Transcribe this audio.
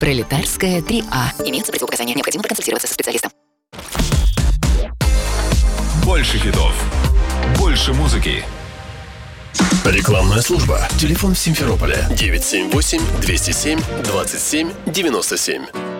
Пролетарская, 3А. Имеются противопоказания. Необходимо проконсультироваться со специалистом. Больше хитов. Больше музыки. Рекламная служба. Телефон в Симферополе 978-207-27-97.